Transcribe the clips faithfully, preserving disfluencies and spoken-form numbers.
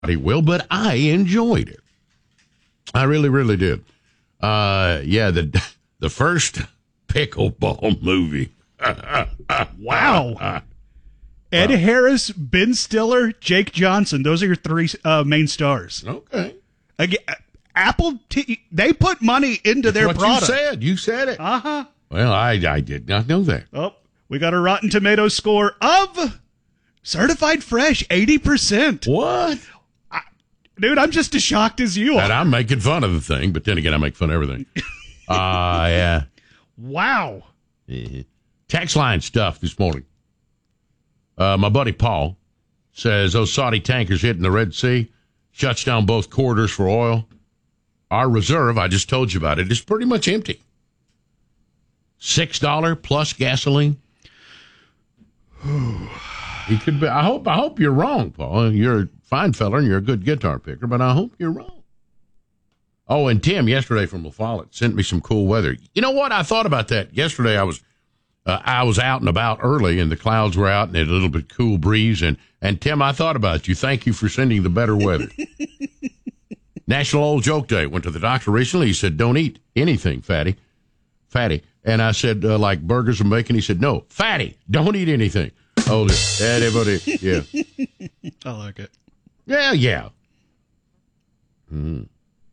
will, but I enjoyed it. I really, really did. Uh, yeah, the the first pickleball movie. Wow. Ed wow. Harris, Ben Stiller, Jake Johnson. Those are your three uh, main stars. Okay. Again, Apple, T- they put money into It's their what product. You said. You said it. Uh-huh. Well, I, I did not know that. Oh, we got a Rotten Tomatoes score of certified fresh, eighty percent. What? I, dude, I'm just as shocked as you are. And I'm making fun of the thing, but then again, I make fun of everything. uh, yeah. Wow. Mm-hmm. Text line stuff this morning. Uh, my buddy Paul says those Saudi tankers hitting the Red Sea shuts down both corridors for oil. Our reserve, I just told you about it, is pretty much empty. Six dollar plus gasoline. He could be. I hope. I hope you're wrong, Paul. You're a fine fella and you're a good guitar picker, but I hope you're wrong. Oh, and Tim yesterday from La Follette sent me some cool weather. You know what? I thought about that yesterday. I was. Uh, I was out and about early, and the clouds were out, and it had a little bit cool breeze. And, and Tim, I thought about you. Thank you for sending the better weather. National Old Joke Day. Went to the doctor recently. He said, don't eat anything, fatty. Fatty. And I said, uh, like burgers and bacon. He said, no, fatty. Don't eat anything. Hold it. Everybody. Yeah. I like it. Yeah, yeah. Hmm.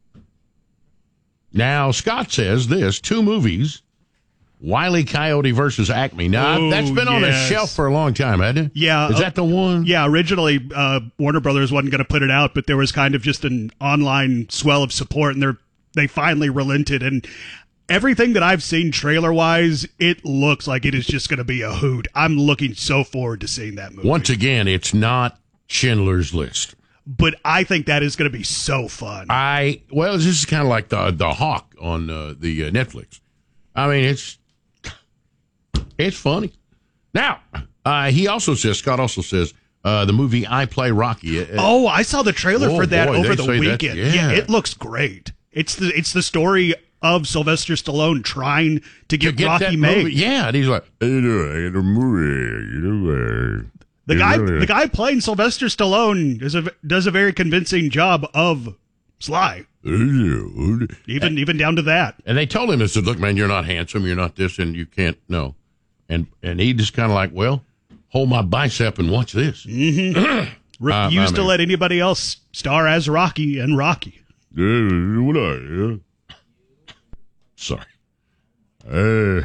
Now, Scott says this, two movies. Wile E. Coyote versus Acme. Now, Ooh, that's been on yes. a shelf for a long time, hasn't it? Yeah. Is that the one? Yeah, originally uh, Warner Brothers wasn't going to put it out, but there was kind of just an online swell of support, and they they finally relented. And everything that I've seen trailer-wise, it looks like it is just going to be a hoot. I'm looking so forward to seeing that movie. Once again, it's not Schindler's List. But I think that is going to be so fun. I Well, this is kind of like the, the Hawk on uh, the uh, Netflix. I mean, it's... It's funny. Now, uh, he also says, Scott also says, uh, the movie I Play Rocky. Uh, oh, I saw the trailer oh, for that boy, over they the say weekend. that, yeah. yeah, it looks great. It's the it's the story of Sylvester Stallone trying to get, to get Rocky that made. Movie. Yeah, and he's like, you know, I got a movie. You know, uh, the guy, the guy playing Sylvester Stallone does a does a very convincing job of Sly. Even even down to that. And they told him, they said, look, man, you're not handsome, you're not this, and you can't, no. And and he just kind of like, well, hold my bicep and watch this. Mm-hmm. Refused uh, I mean, to let anybody else star as Rocky and Rocky. Uh, sorry. Uh,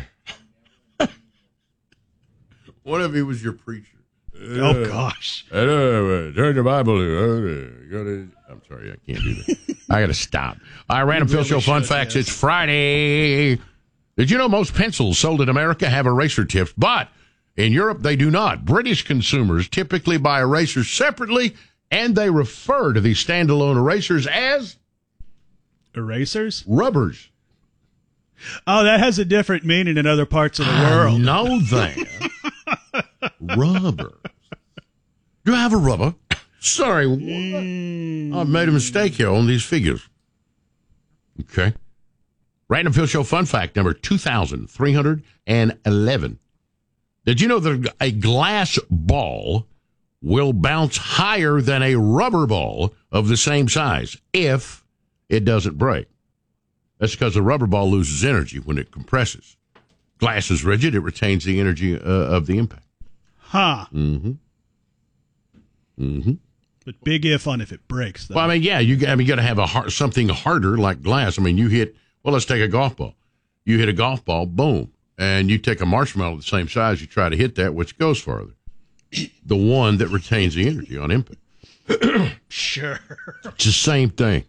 what if he was your preacher? Uh, oh, gosh. Uh, turn the Bible. Uh, I'm sorry, I can't do that. I got to stop. All right, Random Phil really Show Fun should, Facts. Yes. It's Friday. Did you know most pencils sold in America have eraser tips, but in Europe they do not? British consumers typically buy erasers separately, and they refer to these standalone erasers as... Erasers? Rubbers. Oh, that has a different meaning in other parts of the world. I know that. Rubber. Do I have a rubber? Sorry, mm. I made a mistake here on these figures. Okay. Random Phil Show fun fact number two thousand three hundred eleven. Did you know that a glass ball will bounce higher than a rubber ball of the same size if it doesn't break? That's because the rubber ball loses energy when it compresses. Glass is rigid. It retains the energy uh, of the impact. Huh. Mm-hmm. Mm-hmm. But big if on if it breaks, though. Well, I mean, yeah, you, I mean, you got to have a hard, something harder like glass. I mean, you hit... Well, let's take a golf ball. You hit a golf ball, boom, and you take a marshmallow the same size, you try to hit that, which goes farther. The one that retains the energy on impact. Sure. It's the same thing.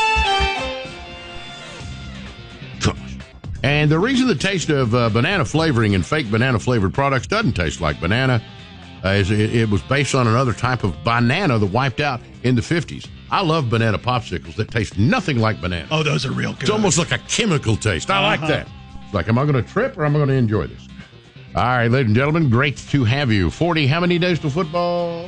Gosh. And the reason the taste of uh, banana flavoring and fake banana-flavored products doesn't taste like banana uh, is it, it was based on another type of banana that wiped out in the fifties. I love banana popsicles that taste nothing like banana. Oh, those are real good. It's almost like a chemical taste. I uh-huh. like that. It's like, am I going to trip or am I going to enjoy this? All right, ladies and gentlemen, great to have you. forty, how many days to football?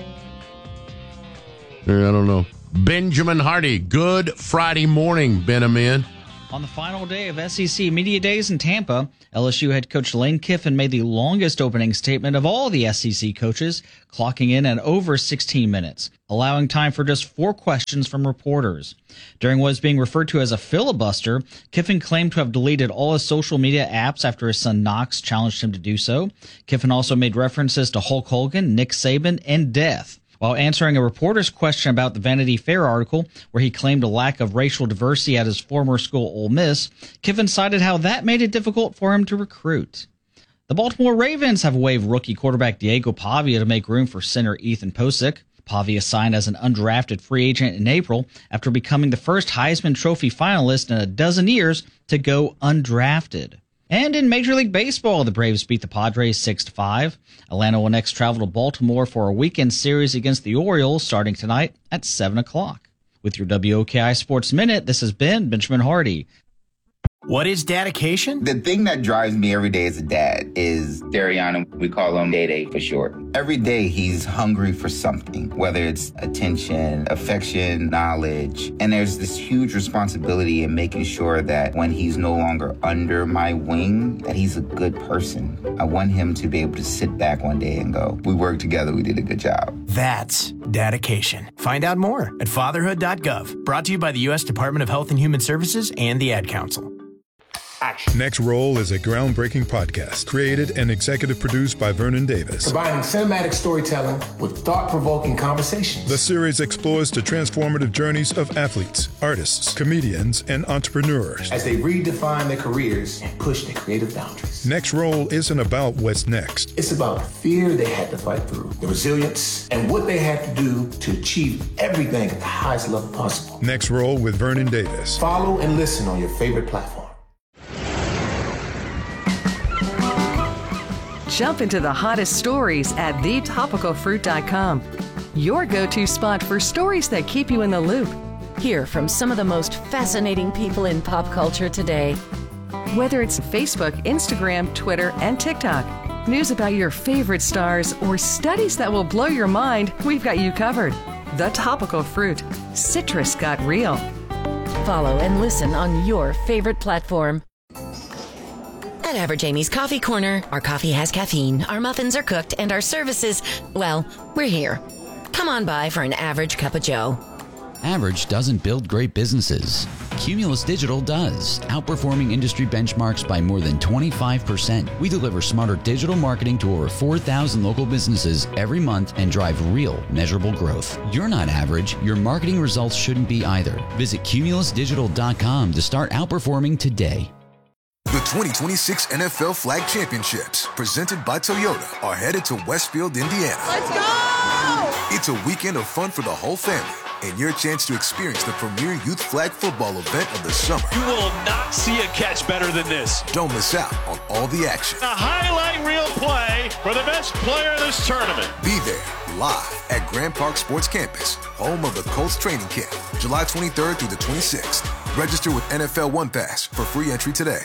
I don't know. Benjamin Hardy, good Friday morning, Benjamin. On the final day of S E C Media Days in Tampa, L S U head coach Lane Kiffin made the longest opening statement of all the S E C coaches, clocking in at over sixteen minutes, allowing time for just four questions from reporters. During what is being referred to as a filibuster, Kiffin claimed to have deleted all his social media apps after his son Knox challenged him to do so. Kiffin also made references to Hulk Hogan, Nick Saban, and death. While answering a reporter's question about the Vanity Fair article where he claimed a lack of racial diversity at his former school, Ole Miss, Kiffin cited how that made it difficult for him to recruit. The Baltimore Ravens have waived rookie quarterback Diego Pavia to make room for center Ethan Posick. Pavia signed as an undrafted free agent in April after becoming the first Heisman Trophy finalist in a dozen years to go undrafted. And in Major League Baseball, the Braves beat the Padres six to five. Atlanta will next travel to Baltimore for a weekend series against the Orioles starting tonight at seven o'clock. With your W O K I Sports Minute, this has been Benjamin Hardy. What is dedication? The thing that drives me every day as a dad is Dariana. We call him Day Day for short. Every day he's hungry for something, whether it's attention, affection, knowledge. And there's this huge responsibility in making sure that when he's no longer under my wing, that he's a good person. I want him to be able to sit back one day and go, we worked together, we did a good job. That's dedication. Find out more at fatherhood dot gov. Brought to you by the U S Department of Health and Human Services and the Ad Council. Action. Next Roll is a groundbreaking podcast created and executive produced by Vernon Davis. Combining cinematic storytelling with thought-provoking conversations. The series explores the transformative journeys of athletes, artists, comedians, and entrepreneurs as they redefine their careers and push their creative boundaries. Next Roll isn't about what's next. It's about the fear they had to fight through, the resilience, and what they had to do to achieve everything at the highest level possible. Next Roll with Vernon Davis. Follow and listen on your favorite platform. Jump into the hottest stories at the topical fruit dot com. Your go-to spot for stories that keep you in the loop. Hear from some of the most fascinating people in pop culture today. Whether it's Facebook, Instagram, Twitter, and TikTok, news about your favorite stars, or studies that will blow your mind, we've got you covered. The Topical Fruit. Citrus got real. Follow and listen on your favorite platform. At Average Amy's Coffee Corner, our coffee has caffeine, our muffins are cooked, and our services, well, we're here. Come on by for an average cup of joe. Average doesn't build great businesses. Cumulus Digital does, outperforming industry benchmarks by more than twenty-five percent. We deliver smarter digital marketing to over four thousand local businesses every month and drive real, measurable growth. You're not average. Your marketing results shouldn't be either. Visit cumulus digital dot com to start outperforming today. The twenty twenty-six N F L Flag Championships, presented by Toyota, are headed to Westfield, Indiana. Let's go! It's a weekend of fun for the whole family and your chance to experience the premier youth flag football event of the summer. You will not see a catch better than this. Don't miss out on all the action. A highlight reel play for the best player in this tournament. Be there live at Grand Park Sports Campus, home of the Colts training camp, July twenty-third through the twenty-sixth. Register with N F L One Pass for free entry today.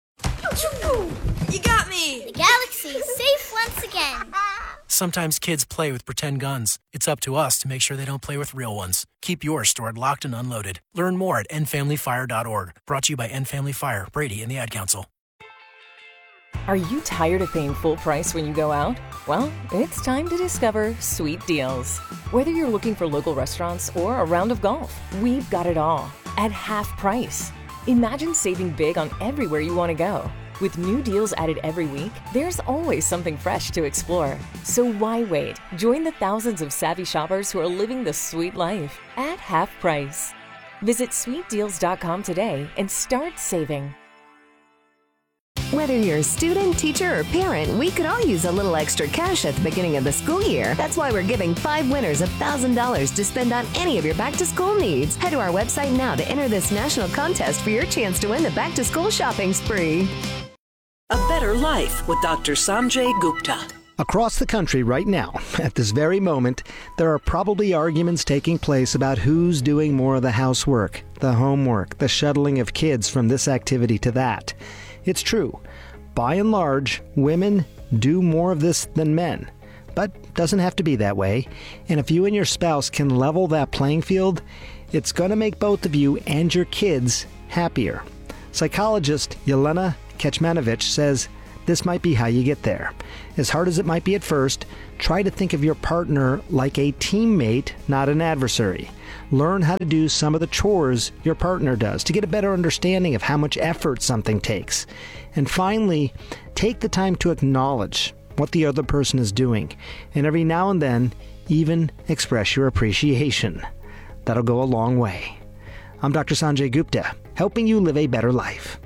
You got me! The galaxy is safe once again. Sometimes kids play with pretend guns. It's up to us to make sure they don't play with real ones. Keep yours stored locked and unloaded. Learn more at end family fire dot org. Brought to you by End Family Fire, Brady, and the Ad Council. Are you tired of paying full price when you go out? Well, it's time to discover Sweet Deals. Whether you're looking for local restaurants or a round of golf, we've got it all at half price. Imagine saving big on everywhere you want to go. With new deals added every week, there's always something fresh to explore. So why wait? Join the thousands of savvy shoppers who are living the sweet life at half price. Visit sweet deals dot com today and start saving. Whether you're a student, teacher, or parent, we could all use a little extra cash at the beginning of the school year. That's why we're giving five winners one thousand dollars to spend on any of your back-to-school needs. Head to our website now to enter this national contest for your chance to win the back-to-school shopping spree. A Better Life with Doctor Sanjay Gupta. Across the country right now, at this very moment, there are probably arguments taking place about who's doing more of the housework, the homework, the shuttling of kids from this activity to that. It's true. By and large, women do more of this than men. But doesn't have to be that way. And if you and your spouse can level that playing field, it's going to make both of you and your kids happier. Psychologist Yelena Kecmanovic says this might be how you get there. As hard as it might be at first, try to think of your partner like a teammate, not an adversary. Learn how to do some of the chores your partner does to get a better understanding of how much effort something takes. And finally, take the time to acknowledge what the other person is doing, and every now and then, even express your appreciation. That'll go a long way. I'm Doctor Sanjay Gupta, helping you live a better life.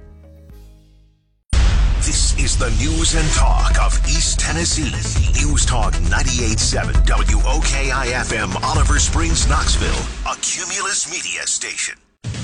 This is the news and talk of East Tennessee. News Talk ninety-eight point seven W O K I F M, Oliver Springs, Knoxville, a Cumulus Media station.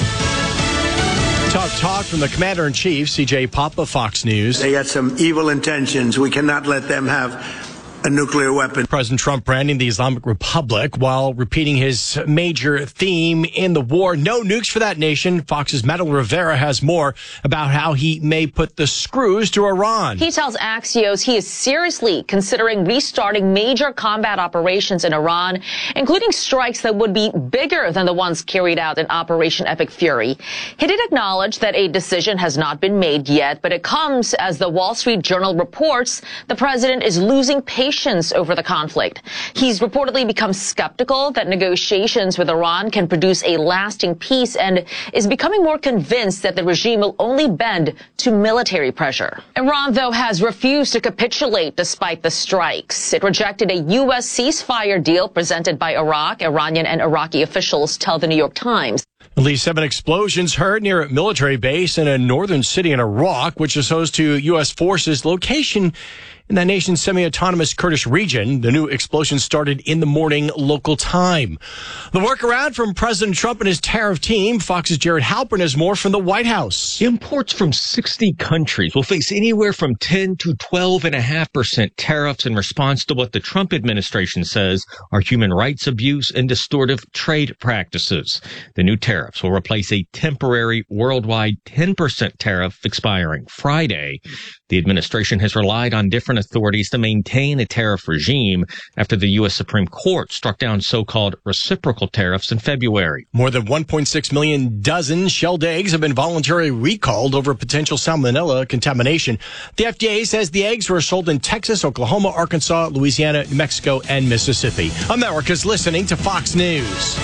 Talk talk from the Commander-in-Chief, C J Papa, Fox News. They got some evil intentions. We cannot let them have a nuclear weapon. President Trump branding the Islamic Republic while repeating his major theme in the war. No nukes for that nation. Fox's Madeline Rivera has more about how he may put the screws to Iran. He tells Axios he is seriously considering restarting major combat operations in Iran, including strikes that would be bigger than the ones carried out in Operation Epic Fury. He did acknowledge that a decision has not been made yet, but it comes as the Wall Street Journal reports the president is losing patience over the conflict. He's reportedly become skeptical that negotiations with Iran can produce a lasting peace and is becoming more convinced that the regime will only bend to military pressure. Iran, though, has refused to capitulate despite the strikes. It rejected a U S ceasefire deal presented by Iraq. Iranian and Iraqi officials tell the New York Times. At least seven explosions heard near a military base in a northern city in Iraq, which is host to U S forces. Location in that nation's semi-autonomous Kurdish region. The new explosion started in the morning local time. The workaround from President Trump and his tariff team. Fox's Jared Halpern has more from the White House. Imports from sixty countries will face anywhere from ten to twelve point five percent tariffs in response to what the Trump administration says are human rights abuse and distortive trade practices. The new tariffs will replace a temporary worldwide ten percent tariff expiring Friday. The administration has relied on different authorities to maintain a tariff regime after the U S Supreme Court struck down so-called reciprocal tariffs in February. More than one point six million dozen shelled eggs have been voluntarily recalled over potential salmonella contamination. The F D A says the eggs were sold in Texas, Oklahoma, Arkansas, Louisiana, New Mexico, and Mississippi. America's listening to Fox News.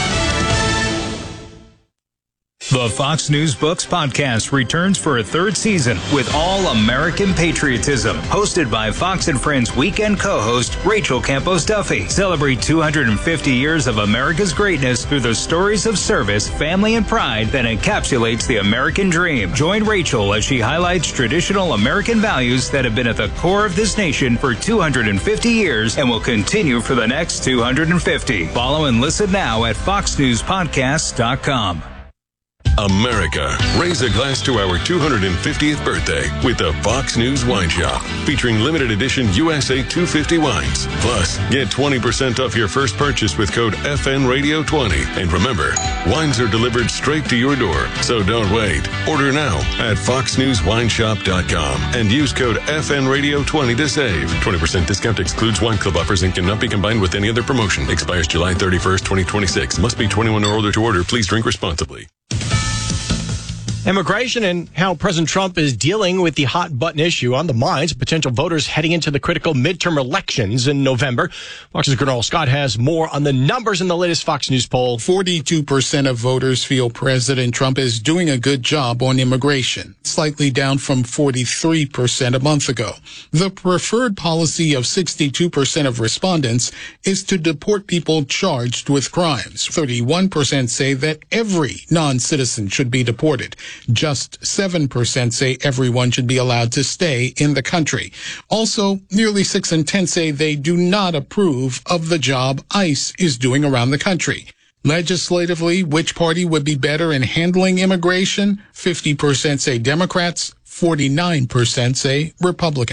The Fox News Books podcast returns for a third season with All American Patriotism, hosted by Fox and Friends weekend co-host Rachel Campos Duffy. Celebrate two hundred fifty years of America's greatness through the stories of service, family, and pride that encapsulates the American dream. Join Rachel as she highlights traditional American values that have been at the core of this nation for two hundred fifty years and will continue for the next two hundred fifty. Follow and listen now at fox news podcast dot com. America, raise a glass to our two hundred fiftieth birthday with the Fox News Wine Shop, featuring limited edition U S A two fifty wines. Plus, get twenty percent off your first purchase with code F N Radio twenty. And remember, wines are delivered straight to your door, so don't wait. Order now at fox news wine shop dot com and use code F N Radio twenty to save. twenty percent discount excludes wine club offers and cannot be combined with any other promotion. Expires July thirty-first, twenty twenty-six. Must be twenty-one or older to order. Please drink responsibly. Immigration and how President Trump is dealing with the hot button issue on the minds of potential voters heading into the critical midterm elections in November. Fox's Gernal Scott has more on the numbers in the latest Fox News poll. forty-two percent of voters feel President Trump is doing a good job on immigration, slightly down from forty-three percent a month ago. The preferred policy of sixty-two percent of respondents is to deport people charged with crimes. thirty-one percent say that every non-citizen should be deported. Just seven percent say everyone should be allowed to stay in the country. Also, nearly six in ten say they do not approve of the job ICE is doing around the country. Legislatively, which party would be better in handling immigration? fifty percent say Democrats, forty-nine percent say Republicans.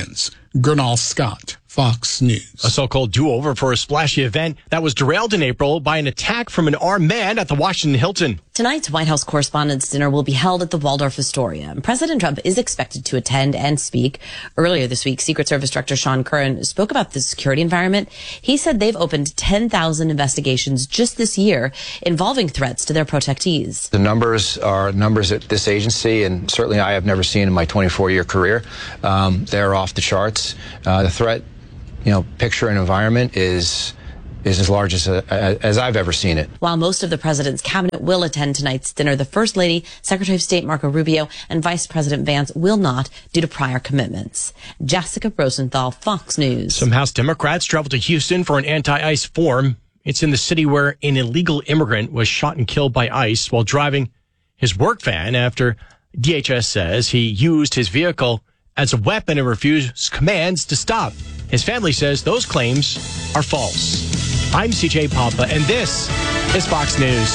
Gernal Scott, Fox News. A so-called do-over for a splashy event that was derailed in April by an attack from an armed man at the Washington Hilton. Tonight's White House Correspondents' Dinner will be held at the Waldorf Astoria. President Trump is expected to attend and speak. Earlier this week, Secret Service Director Sean Curran spoke about the security environment. He said they've opened ten thousand investigations just this year involving threats to their protectees. The numbers are numbers at this agency, and certainly I have never seen in my twenty-four year career. Um, they're off the charts. Uh, the threat, you know, picture and environment is is as large as, uh, as I've ever seen it. While most of the president's cabinet will attend tonight's dinner, the First Lady, Secretary of State Marco Rubio, and Vice President Vance will not due to prior commitments. Jessica Rosenthal, Fox News. Some House Democrats traveled to Houston for an anti-ICE forum. It's in the city where an illegal immigrant was shot and killed by ICE while driving his work van after D H S says he used his vehicle as a weapon and refused commands to stop. His family says those claims are false. I'm C J Papa, and this is Fox News.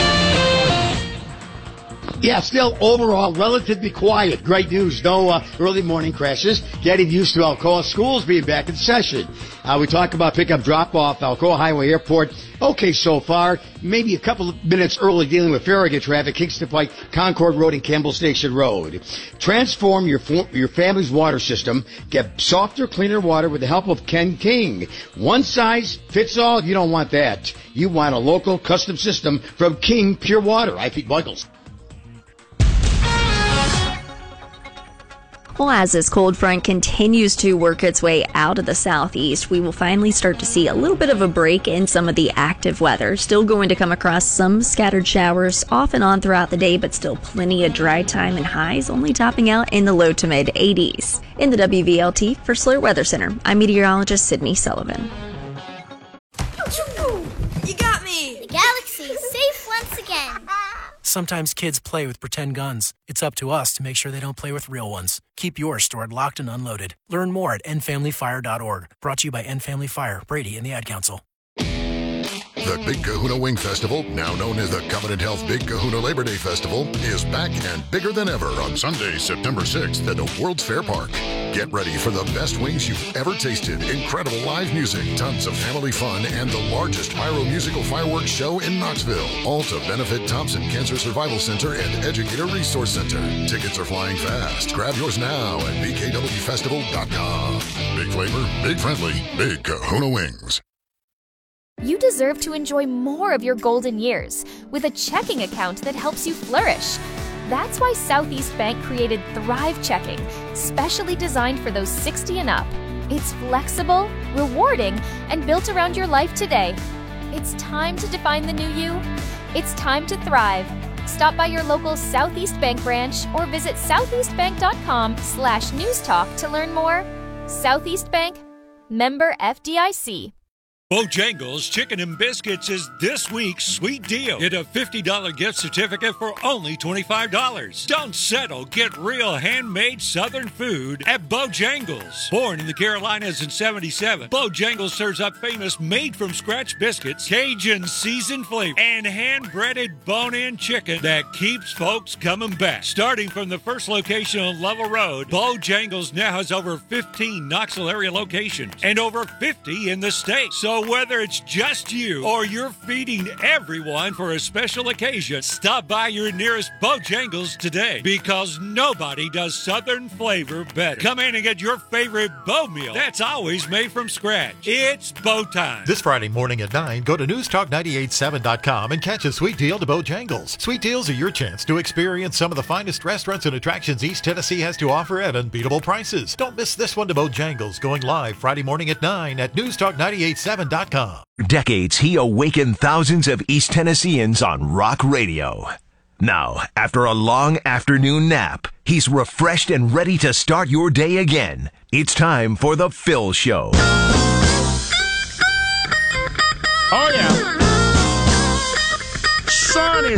Yeah, still overall relatively quiet. Great news, no uh, early morning crashes. Getting used to Alcoa schools being back in session. Uh, we talk about pickup drop-off, Alcoa Highway Airport. Okay so far. Maybe a couple of minutes early dealing with Farragut traffic, Kingston Pike, Concord Road, and Campbell Station Road. Transform your your family's water system. Get softer, cleaner water with the help of Ken King. One size fits all. You don't want that. You want a local custom system from King Pure Water. I Pete Michaels. Well, as this cold front continues to work its way out of the southeast, we will finally start to see a little bit of a break in some of the active weather. Still going to come across some scattered showers off and on throughout the day, but still plenty of dry time and highs only topping out in the low to mid eighties. In the W V L T for Slur Weather Center, I'm meteorologist Sydney Sullivan. You got me! The galaxy's safe once again. Sometimes kids play with pretend guns. It's up to us to make sure they don't play with real ones. Keep yours stored locked and unloaded. Learn more at end family fire dot org. Brought to you by End Family Fire, Brady, and the Ad Council. The Big Kahuna Wing Festival, now known as the Covenant Health Big Kahuna Labor Day Festival, is back and bigger than ever on Sunday, September sixth at the World's Fair Park. Get ready for the best wings you've ever tasted, incredible live music, tons of family fun, and the largest pyro musical fireworks show in Knoxville. All to benefit Thompson Cancer Survival Center and Educator Resource Center. Tickets are flying fast. Grab yours now at b k w festival dot com. Big flavor, big friendly, Big Kahuna Wings. You deserve to enjoy more of your golden years with a checking account that helps you flourish. That's why Southeast Bank created Thrive Checking, specially designed for those sixty and up. It's flexible, rewarding, and built around your life today. It's time to define the new you. It's time to thrive. Stop by your local Southeast Bank branch or visit southeastbank.com slash news talk to learn more. Southeast Bank, member F D I C. Bojangles Chicken and Biscuits is this week's sweet deal. Get a fifty dollars gift certificate for only twenty-five dollars. Don't settle. Get real handmade Southern food at Bojangles. Born in the Carolinas in seventy-seven, Bojangles serves up famous made-from-scratch biscuits, Cajun seasoned flavor, and hand-breaded bone-in chicken that keeps folks coming back. Starting from the first location on Lovell Road, Bojangles now has over fifteen Knoxville area locations and over fifty in the state. So whether it's just you or you're feeding everyone for a special occasion, stop by your nearest Bojangles today because nobody does Southern flavor better. Come in and get your favorite Bo meal that's always made from scratch. It's Bo time. This Friday morning at nine, go to news talk nine eight seven dot com and catch a sweet deal to Bojangles. Sweet deals are your chance to experience some of the finest restaurants and attractions East Tennessee has to offer at unbeatable prices. Don't miss this one to Bojangles, going live Friday morning at nine at news talk nine eight seven dot com. For decades, he awakened thousands of East Tennesseans on rock radio. Now, after a long afternoon nap, he's refreshed and ready to start your day again. It's time for The Phil Show. Oh, yeah. Sunny.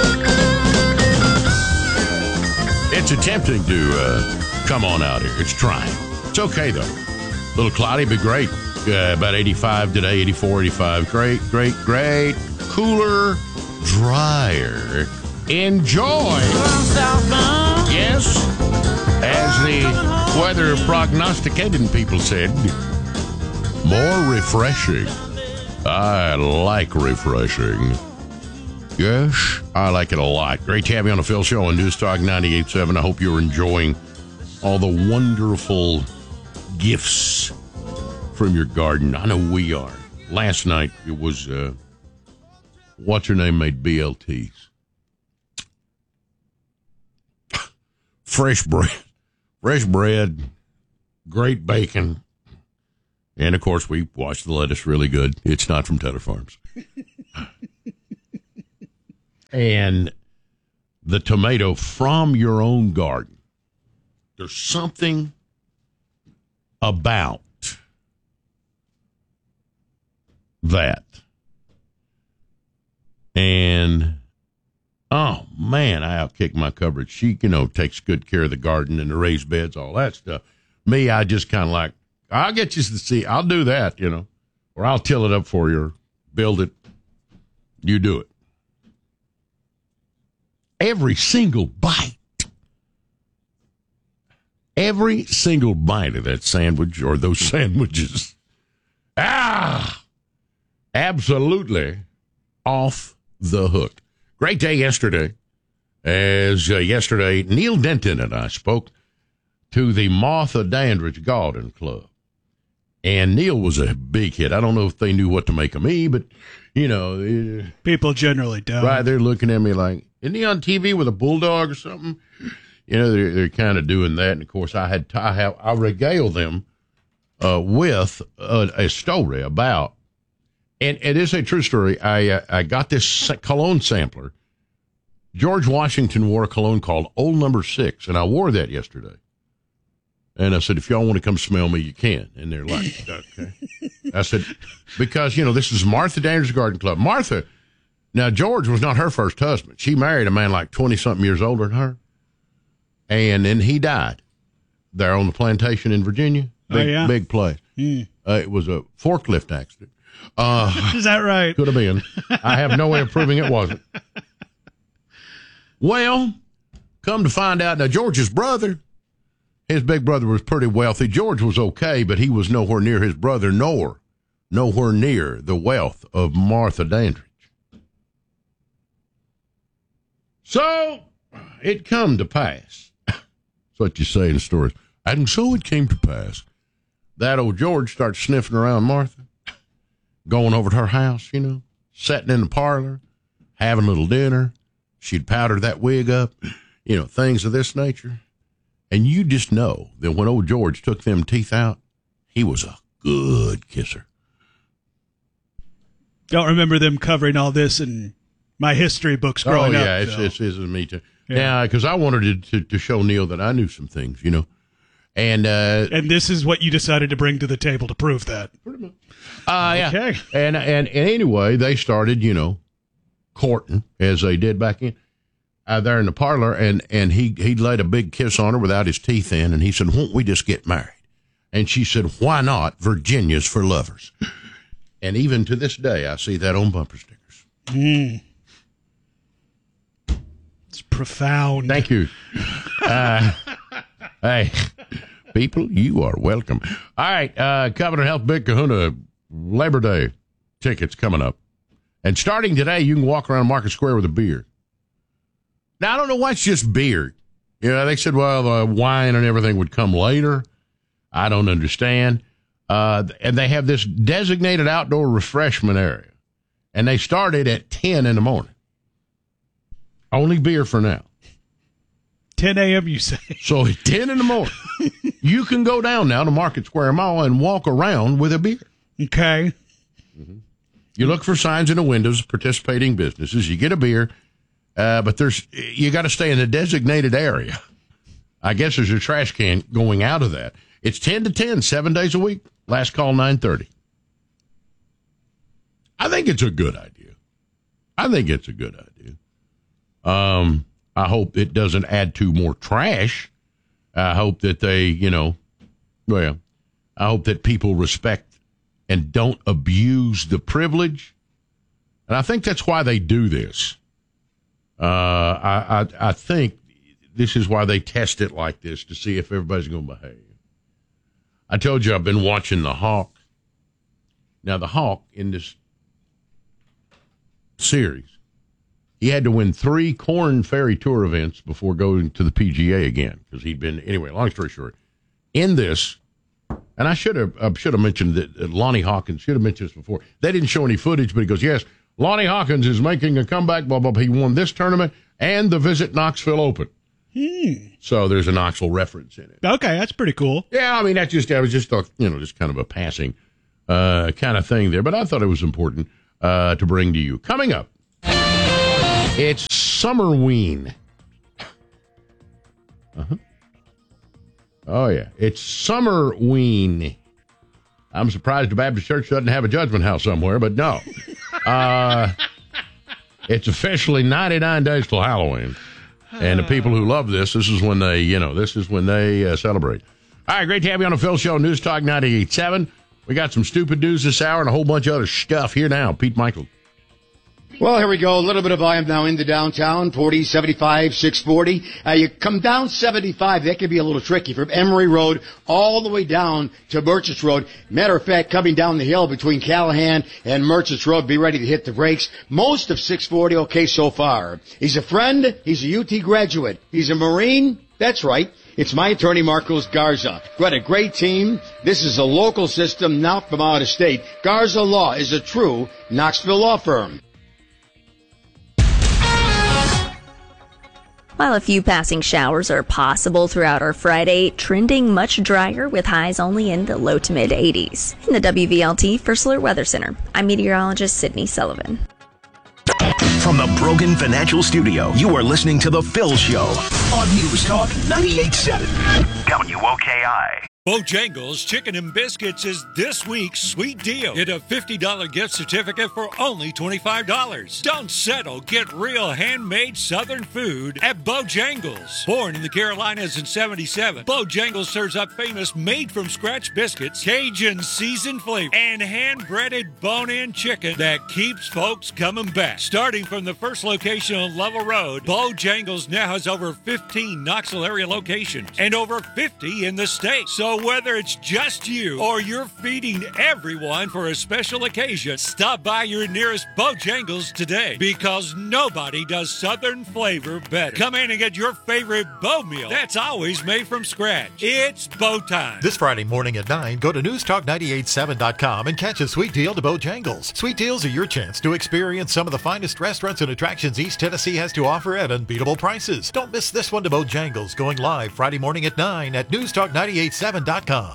It's attempting to uh, come on out here. It's trying. It's okay, though. A little cloudy, but great. Uh, about eighty-five today, eighty-four, eighty-five. Great, great, great. Cooler, drier. Enjoy. Yes. As the weather prognosticating people said. More refreshing. I like refreshing. Yes, I like it a lot. Great to have you on the Phil Show on News Talk ninety-eight point seven. I hope you're enjoying all the wonderful gifts from your garden. I know we are. Last night, it was, uh, what's her name made B L Ts. Fresh bread. Fresh bread, great bacon, and, of course, we wash the lettuce really good. It's not from Teller Farms. And the tomato from your own garden. There's something about that. And, oh, man, I outkick my coverage. She, you know, takes good care of the garden and the raised beds, all that stuff. Me, I just kind of like, I'll get you to see. I'll do that, you know, or I'll till it up for you or build it. You do it. Every single bite, every single bite of that sandwich or those sandwiches, ah, absolutely off the hook. Great day yesterday, as uh, yesterday Neil Denton and I spoke to the Martha Dandridge Garden Club. And Neil was a big hit. I don't know if they knew what to make of me, but, you know. Uh, People generally don't. Right, they're looking at me like, isn't he on T V with a bulldog or something? You know, they're, they're kind of doing that. And, of course, I had to, I, have, I regale them uh, with a, a story about, and it is a true story. I, uh, I got this cologne sampler. George Washington wore a cologne called Old Number Six, and I wore that yesterday. And I said, if y'all want to come smell me, you can. And they're like, okay. I said, because, you know, this is Martha Dandridge Garden Club. Martha, now, George was not her first husband. She married a man like twenty-something years older than her. And then he died there on the plantation in Virginia. Big, oh, yeah? Big place. Mm. Uh, it was a forklift accident. Uh, is that right? Could have been. I have no way of proving it wasn't. Well, come to find out, now, George's brother, his big brother was pretty wealthy. George was okay, but he was nowhere near his brother, nor nowhere near the wealth of Martha Dandridge. So it come to pass. That's what you say in stories. And so it came to pass that old George starts sniffing around Martha, going over to her house, you know, sitting in the parlor, having a little dinner. She'd powder that wig up, you know, things of this nature. And you just know that when old George took them teeth out, he was a good kisser. Don't remember them covering all this in my history books growing up. Oh, yeah, up, it's, so. it's, it's, it's me too. Yeah, yeah, because I wanted to, to to show Neil that I knew some things, you know. And uh, and this is what you decided to bring to the table to prove that. Pretty much. Uh, yeah. Okay. And, and, and anyway, they started, you know, courting, as they did back in. Uh, there in the parlor, and, and he, he laid a big kiss on her without his teeth in, and he said, won't we just get married? And she said, why not? Virginia's for lovers. And even to this day, I see that on bumper stickers. Mm. It's profound. Thank you. Uh, hey, people, you are welcome. All right, uh, Covenant Health Big Kahuna Labor Day tickets coming up. And starting today, you can walk around Market Square with a beer. Now, I don't know why it's just beer. You know, they said, well, the wine and everything would come later. I don't understand. Uh, and they have this designated outdoor refreshment area. And they started at ten in the morning. Only beer for now. ten a.m., you say? So at ten in the morning, you can go down now to Market Square Mall and walk around with a beer. Okay. Mm-hmm. You look for signs in the windows of participating businesses. You get a beer. Uh, but there's you got to stay in a designated area. I guess there's a trash can going out of that. It's ten to ten, seven days a week. Last call, nine thirty. I think it's a good idea. I think it's a good idea. Um, I hope it doesn't add to more trash. I hope that they, you know, well, I hope that people respect and don't abuse the privilege. And I think that's why they do this. Uh, I, I I think this is why they test it like this, to see if everybody's going to behave. I told you I've been watching the Hawk. Now, the Hawk in this series, he had to win three Korn Ferry Tour events before going to the P G A again because he'd been, anyway, long story short, in this, and I should have I should have mentioned that uh, Lonnie Hawkins, should have mentioned this before. They didn't show any footage, but he goes, yes, Lonnie Hawkins is making a comeback, blah, blah, blah. He won this tournament and the Visit Knoxville Open. Hmm. So there's a Knoxville reference in it. Okay, that's pretty cool. Yeah, I mean, that's just, I was just, you know, just kind of a passing uh, kind of thing there, but I thought it was important uh, to bring to you. Coming up, it's Summerween. Uh-huh. Oh, yeah. It's Summerween. I'm surprised the Baptist Church doesn't have a judgment house somewhere, but no. Uh, it's officially ninety-nine days till Halloween. And the people who love this, this is when they, you know, this is when they uh, celebrate. All right, great to have you on the Phil Show, News Talk ninety-eight point seven. We got some stupid news this hour and a whole bunch of other stuff. Here now, Pete Michael. Well, here we go. A little bit of volume now into downtown, forty, seventy-five, six forty. Uh, you come down seventy-five, that can be a little tricky from Emory Road all the way down to Merchants Road. Matter of fact, coming down the hill between Callahan and Merchants Road, be ready to hit the brakes. Most of six forty okay so far. He's a friend. He's a U T graduate. He's a Marine. That's right. It's my attorney, Marcos Garza. What a great team. This is a local system, not from out of state. Garza Law is a true Knoxville law firm. While a few passing showers are possible throughout our Friday, trending much drier with highs only in the low to mid eighties. In the W V L T First Alert Weather Center, I'm meteorologist Sydney Sullivan. From the Brogan Financial Studio, you are listening to The Phil Show on News Talk ninety-eight point seven W O K I. Bojangles Chicken and Biscuits is this week's sweet deal. Get a fifty dollars gift certificate for only twenty-five dollars. Don't settle. Get real handmade Southern food at Bojangles. Born in the Carolinas in seventy-seven, Bojangles serves up famous made-from-scratch biscuits, Cajun seasoned flavor, and hand-breaded bone-in chicken that keeps folks coming back. Starting from the first location on Lovell Road, Bojangles now has over fifteen Knoxville area locations and over fifty in the state. So whether it's just you or you're feeding everyone for a special occasion, stop by your nearest Bojangles today because nobody does Southern flavor better. Come in and get your favorite Bo meal that's always made from scratch. It's Bo time. This Friday morning at nine, go to news talk ninety-eight point seven dot com and catch a sweet deal to Bojangles. Sweet deals are your chance to experience some of the finest restaurants and attractions East Tennessee has to offer at unbeatable prices. Don't miss this one to Bojangles, going live Friday morning at nine at news talk ninety-eight point seven dot com.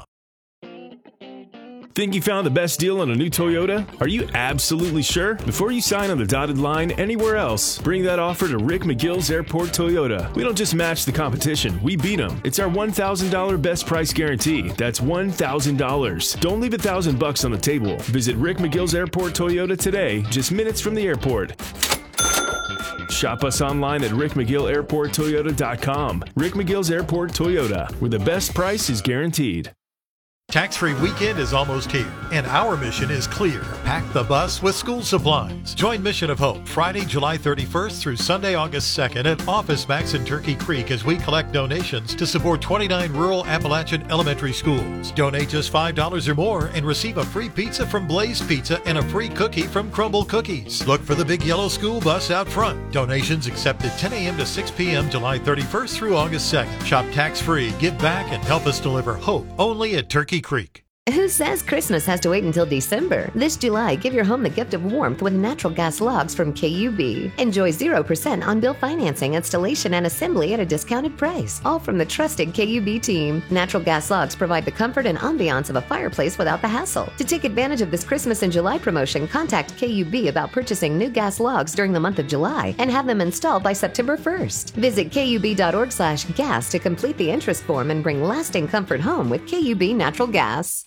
Think you found the best deal on a new Toyota? Are you absolutely sure? Before you sign on the dotted line anywhere else, bring that offer to Rick McGill's Airport Toyota. We don't just match the competition, we beat them. It's our one thousand dollars best price guarantee. That's one thousand dollars. Don't leave a thousand bucks on the table. Visit Rick McGill's Airport Toyota today, just minutes from the airport. Shop us online at rick mcgill airport toyota dot com. Rick McGill's Airport Toyota, where the best price is guaranteed. Tax-free weekend is almost here, and our mission is clear. Pack the bus with school supplies. Join Mission of Hope Friday, July thirty-first through Sunday, August second at Office Max in Turkey Creek as we collect donations to support twenty-nine rural Appalachian elementary schools. Donate just five dollars or more and receive a free pizza from Blaze Pizza and a free cookie from Crumble Cookies. Look for the big yellow school bus out front. Donations accepted ten a.m. to six p.m. July thirty-first through August second. Shop tax-free, give back, and help us deliver hope only at Turkey Creek. Who says Christmas has to wait until December? This July, give your home the gift of warmth with natural gas logs from K U B. Enjoy zero percent on-bill financing, installation, and assembly at a discounted price. All from the trusted K U B team. Natural gas logs provide the comfort and ambiance of a fireplace without the hassle. To take advantage of this Christmas and July promotion, contact K U B about purchasing new gas logs during the month of July and have them installed by September first. Visit kub.org slash gas to complete the interest form and bring lasting comfort home with K U B Natural Gas.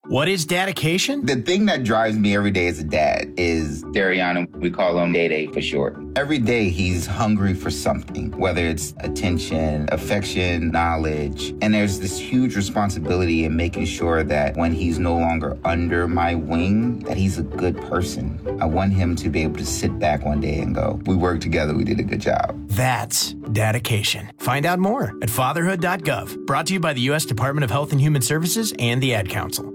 What is dedication? The thing that drives me every day as a dad is Dariana. We call him Day Day for short. Every day he's hungry for something, whether it's attention, affection, knowledge. And there's this huge responsibility in making sure that when he's no longer under my wing, that he's a good person. I want him to be able to sit back one day and go, we worked together, we did a good job. That's dedication. Find out more at fatherhood dot gov. Brought to you by the U S Department of Health and Human Services and the Ad Council.